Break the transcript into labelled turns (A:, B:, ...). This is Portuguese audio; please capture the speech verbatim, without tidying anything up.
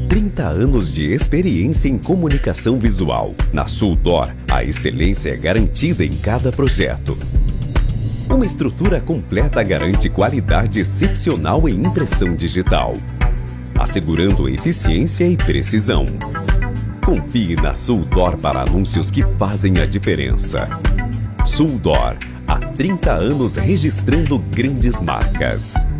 A: trinta anos de experiência em comunicação visual. Na Suldor, a excelência é garantida em cada projeto. Uma estrutura completa garante qualidade excepcional em impressão digital, assegurando eficiência e precisão. Confie na Suldor para anúncios que fazem a diferença. Suldor, há trinta anos registrando grandes marcas.